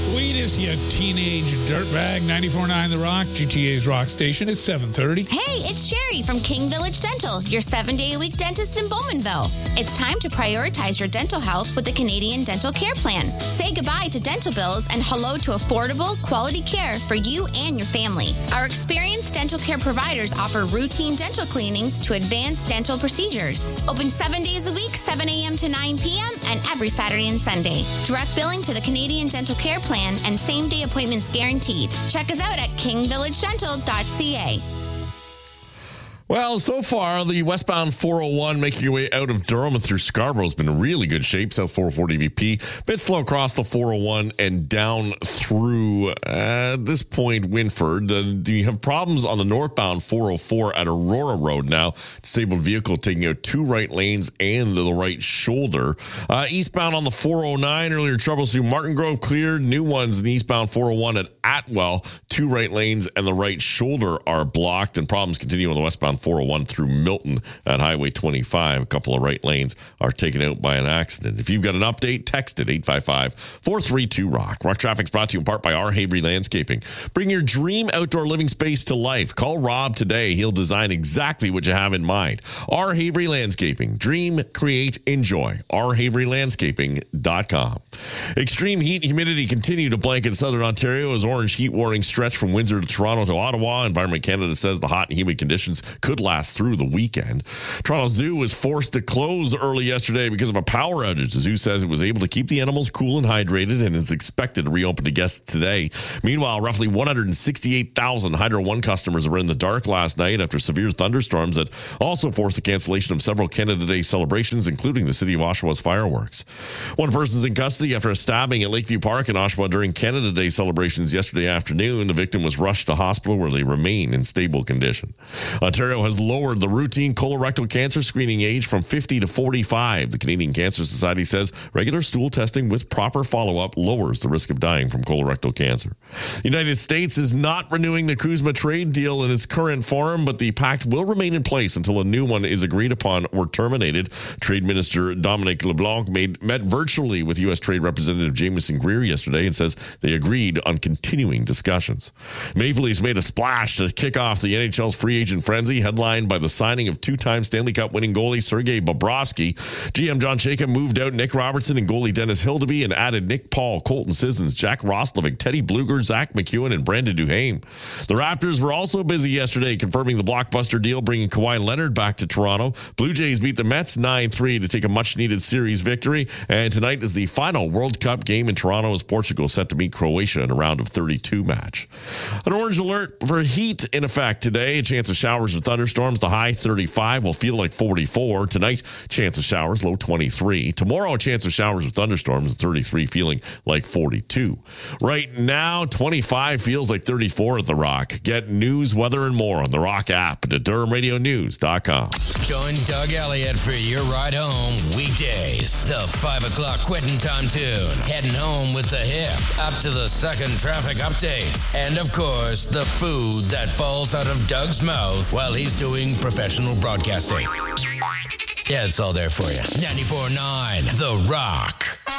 Sweetest, you teenage dirtbag. 94.9 The Rock, GTA's Rock Station. It's 7:30. Hey, it's Sherry from King Village Dental, your 7-day-a-week dentist in Bowmanville. It's time to prioritize your dental health with the Canadian Dental Care Plan. Say goodbye to dental bills and hello to affordable, quality care for you and your family. Our experienced dental care providers offer routine dental cleanings to advanced dental procedures. Open 7 days a week, 7 a.m. to 9 p.m., and every Saturday and Sunday. Direct billing to the Canadian Dental Care Plan and same-day appointments guaranteed. Check us out at kingvillagedental.ca. Well, so far, the westbound 401 making your way out of Durham and through Scarborough has been in really good shape. South 440 VP. Bit slow across the 401 and down through, at this point, Winford. Do you have problems on the northbound 404 at Aurora Road now? Disabled vehicle taking out 2 right lanes and the right shoulder. Eastbound on the 409, earlier troubles through Martin Grove cleared. New ones in eastbound 401 at Atwell. 2 right lanes and the right shoulder are blocked, and problems continue on the westbound 401 through Milton at Highway 25. A couple of right lanes are taken out by an accident. If you've got an update, text it 855-432-ROCK. Rock Traffic's brought to you in part by R. Havery Landscaping. Bring your dream outdoor living space to life. Call Rob today. He'll design exactly what you have in mind. R. Havery Landscaping. Dream, create, enjoy. rhaverylandscaping.com. Extreme heat and humidity continue to blanket southern Ontario as orange heat warnings stretch from Windsor to Toronto to Ottawa. Environment Canada says the hot and humid conditions could last through the weekend. Toronto Zoo was forced to close early yesterday because of a power outage. The zoo says it was able to keep the animals cool and hydrated and is expected to reopen to guests today. Meanwhile, roughly 168,000 Hydro One customers were in the dark last night after severe thunderstorms that also forced the cancellation of several Canada Day celebrations, including the City of Oshawa's fireworks. One person's in custody after a stabbing at Lakeview Park in Oshawa during Canada Day celebrations yesterday afternoon. The victim was rushed to hospital where they remain in stable condition. Ontario has lowered the routine colorectal cancer screening age from 50 to 45. The Canadian Cancer Society says regular stool testing with proper follow-up lowers the risk of dying from colorectal cancer. The United States is not renewing the CUSMA trade deal in its current form, but the pact will remain in place until a new one is agreed upon or terminated. Trade Minister Dominic LeBlanc met virtually with U.S. Trade Representative Jamieson Greer yesterday and says they agreed on continuing discussions. Maple Leafs made a splash to kick off the NHL's free agent frenzy, headlined by the signing of 2-time Stanley Cup winning goalie Sergei Bobrovsky. GM John Chayka moved out Nick Robertson and goalie Dennis Hildeby and added Nick Paul, Colton Sissons, Jack Roslovic, Teddy Bluger, Zach McEwen, and Brandon Duhaime. The Raptors were also busy yesterday confirming the blockbuster deal bringing Kawhi Leonard back to Toronto. Blue Jays beat the Mets 9-3 to take a much-needed series victory. And tonight is the final World Cup game in Toronto as Portugal set to meet Croatia in a round of 32 match. An orange alert for heat in effect today. A chance of showers or thunderstorms. The high 35 will feel like 44. Tonight, chance of showers, low 23. Tomorrow, a chance of showers or thunderstorms, 33 feeling like 42. Right now, 25 feels like 34 at The Rock. Get news, weather, and more on The Rock app at DurhamRadioNews.com. Join Doug Elliott for your ride home weekdays. The 5 o'clock quitting time tune. Heading home with the hip. Up to the second traffic updates. And, of course, the food that falls out of Doug's mouth while he's doing professional broadcasting. Yeah, it's all there for you. 94.9 The Rock.